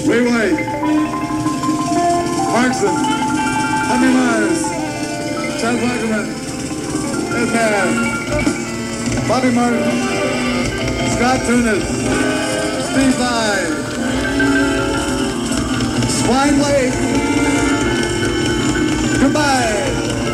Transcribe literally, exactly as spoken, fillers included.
Lee White, Markson, Henry Myers, Chad Wackerman, Ed Mann, Bobby Martin, Scott Tunis, Steve Vai, Swine Lake,